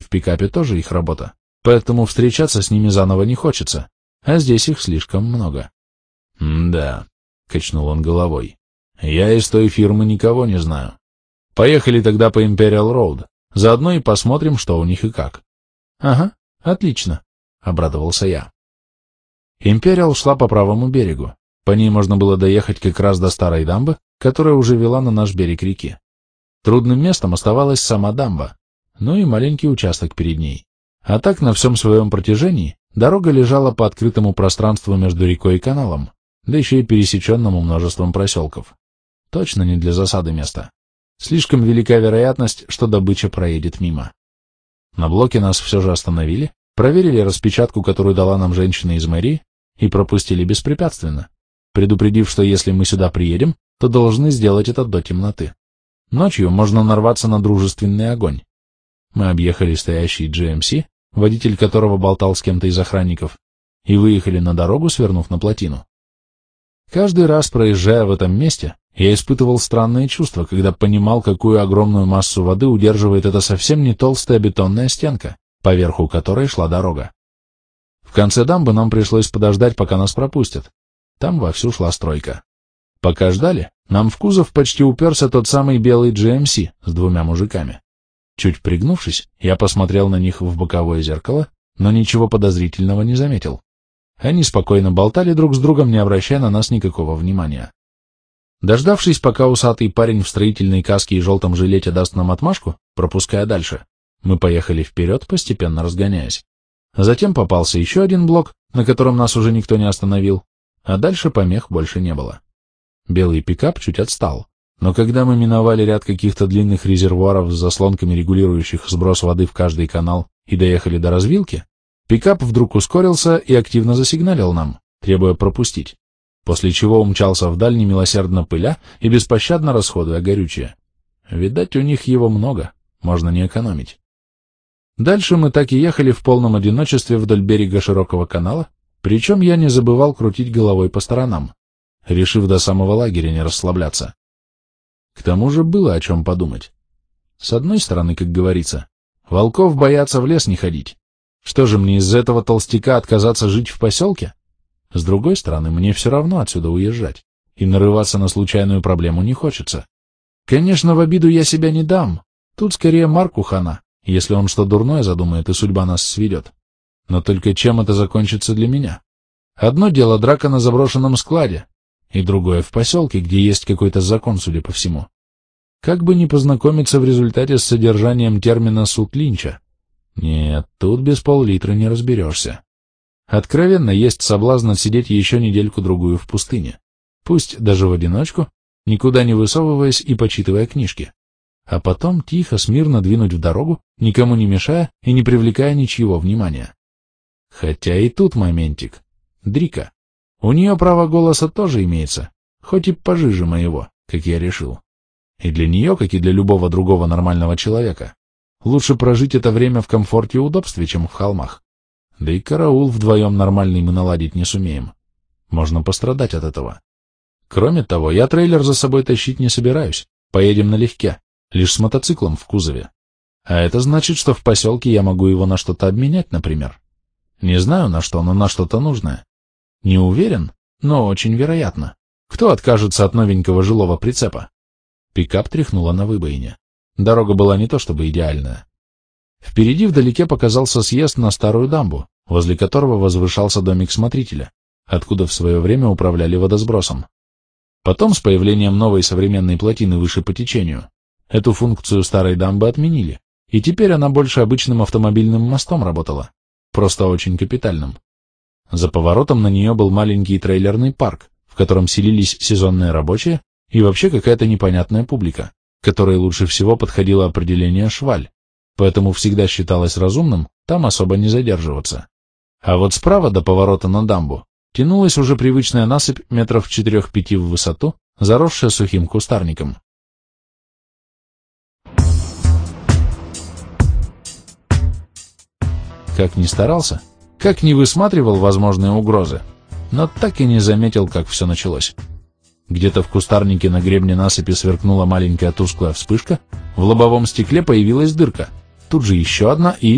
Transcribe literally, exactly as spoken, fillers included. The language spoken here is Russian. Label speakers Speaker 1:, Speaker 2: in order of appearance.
Speaker 1: пикапе тоже их работа, поэтому встречаться с ними заново не хочется, а здесь их слишком много. «Да», — качнул он головой, — «я из той фирмы никого не знаю. Поехали тогда по Imperial Road, заодно и посмотрим, что у них и как». «Ага, отлично», — обрадовался я. Imperial шла по правому берегу. По ней можно было доехать как раз до старой дамбы, которая уже вела на наш берег реки. Трудным местом оставалась сама дамба, ну и маленький участок перед ней. А так на всем своем протяжении дорога лежала по открытому пространству между рекой и каналом, да еще и пересеченному множеством проселков. Точно не для засады место. Слишком велика вероятность, что добыча проедет мимо. На блоке нас все же остановили, проверили распечатку, которую дала нам женщина из мэрии, и пропустили беспрепятственно, предупредив, что если мы сюда приедем, то должны сделать это до темноты. Ночью можно нарваться на дружественный огонь. Мы объехали стоящий джи эм си, водитель которого болтал с кем-то из охранников, и выехали на дорогу, свернув на плотину. Каждый раз, проезжая в этом месте, я испытывал странные чувства, когда понимал, какую огромную массу воды удерживает эта совсем не толстая бетонная стенка, поверху которой шла дорога. В конце дамбы нам пришлось подождать, пока нас пропустят. Там вовсю шла стройка. Пока ждали, нам в кузов почти уперся тот самый белый джи эм си с двумя мужиками. Чуть пригнувшись, я посмотрел на них в боковое зеркало, но ничего подозрительного не заметил. Они спокойно болтали друг с другом, не обращая на нас никакого внимания. Дождавшись, пока усатый парень в строительной каске и желтом жилете даст нам отмашку, пропуская дальше, мы поехали вперед, постепенно разгоняясь. Затем попался еще один блок, на котором нас уже никто не остановил, а дальше помех больше не было. Белый пикап чуть отстал, но когда мы миновали ряд каких-то длинных резервуаров с заслонками, регулирующих сброс воды в каждый канал, и доехали до развилки, пикап вдруг ускорился и активно засигналил нам, требуя пропустить, после чего умчался вдаль, немилосердно пыля и беспощадно расходуя горючее. Видать, у них его много, можно не экономить. Дальше мы так и ехали в полном одиночестве вдоль берега широкого канала, причем я не забывал крутить головой по сторонам, решив до самого лагеря не расслабляться. К тому же было о чем подумать. С одной стороны, как говорится, волков боятся в лес не ходить. Что же мне из-за этого толстяка отказаться жить в поселке? С другой стороны, мне все равно отсюда уезжать, и нарываться на случайную проблему не хочется. Конечно, в обиду я себя не дам, тут скорее Марку хана, если он что дурное задумает и судьба нас сведет. Но только чем это закончится для меня? Одно дело драка на заброшенном складе, и другое в поселке, где есть какой-то закон, судя по всему. Как бы не познакомиться в результате с содержанием термина «суд Линча». Нет, тут без пол-литра не разберешься. Откровенно есть соблазн отсидеть еще недельку-другую в пустыне, пусть даже в одиночку, никуда не высовываясь и почитывая книжки, а потом тихо, смирно двинуть в дорогу, никому не мешая и не привлекая ничьего внимания. Хотя и тут моментик. Дрика. У нее право голоса тоже имеется, хоть и пожиже моего, как я решил. И для нее, как и для любого другого нормального человека, лучше прожить это время в комфорте и удобстве, чем в холмах. Да и караул вдвоем нормальный мы наладить не сумеем. Можно пострадать от этого. Кроме того, я трейлер за собой тащить не собираюсь, поедем налегке, лишь с мотоциклом в кузове. А это значит, что в поселке я могу его на что-то обменять, например. Не знаю на что, но на что-то нужное. Не уверен, но очень вероятно. Кто откажется от новенького жилого прицепа? Пикап тряхнуло на выбоине. Дорога была не то чтобы идеальная. Впереди вдалеке показался съезд на старую дамбу, возле которого возвышался домик смотрителя, откуда в свое время управляли водосбросом. Потом, с появлением новой современной плотины выше по течению, эту функцию старой дамбы отменили, и теперь она больше обычным автомобильным мостом работала, просто очень капитальным. За поворотом на нее был маленький трейлерный парк, в котором селились сезонные рабочие и вообще какая-то непонятная публика, которой лучше всего подходило определение «шваль», поэтому всегда считалось разумным там особо не задерживаться. А вот справа до поворота на дамбу тянулась уже привычная насыпь метров четырех-пяти в высоту, заросшая сухим кустарником. Как ни старался, как ни высматривал возможные угрозы, но так и не заметил, как все началось. Где-то в кустарнике на гребне насыпи сверкнула маленькая тусклая вспышка, в лобовом стекле появилась дырка, тут же еще одна и